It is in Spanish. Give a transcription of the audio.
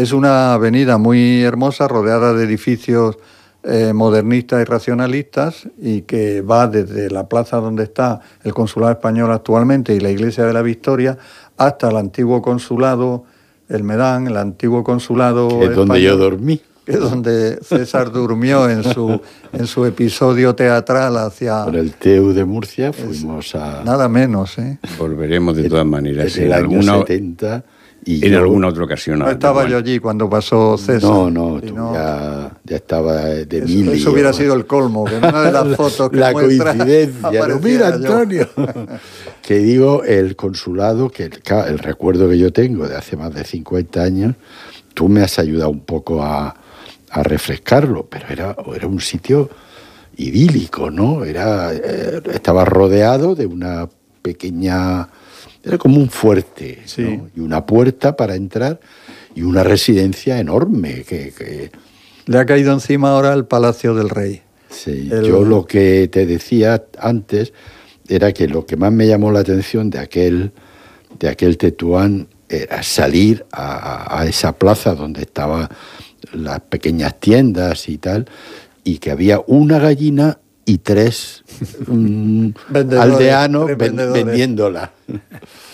Es una avenida muy hermosa, rodeada de edificios modernistas y racionalistas, y que va desde la plaza donde está el consulado español actualmente y la iglesia de la Victoria hasta el antiguo consulado, el Medán, el antiguo consulado que es español, donde yo dormí. Que es donde César durmió en su episodio teatral hacia... Por el TEU de Murcia fuimos a... Nada menos, ¿eh? Volveremos de todas maneras. En el año 70... Y en alguna otra ocasión. No estaba yo allí cuando pasó César. No, tú ya estaba de mil. Eso hubiera sido el colmo, que en una de las fotos que la muestra, coincidencia. No, mira, Antonio. Que digo, el consulado, que el recuerdo que yo tengo de hace más de 50 años, tú me has ayudado un poco a refrescarlo, pero era un sitio idílico, ¿no? Estaba rodeado de una pequeña... Era como un fuerte, sí, ¿no? Y una puerta para entrar y una residencia enorme. Le ha caído encima ahora el Palacio del Rey. Sí, yo lo que te decía antes era que lo que más me llamó la atención de aquel Tetuán era salir a esa plaza donde estaban las pequeñas tiendas y tal, y que había una gallina y tres aldeanos vendiéndola.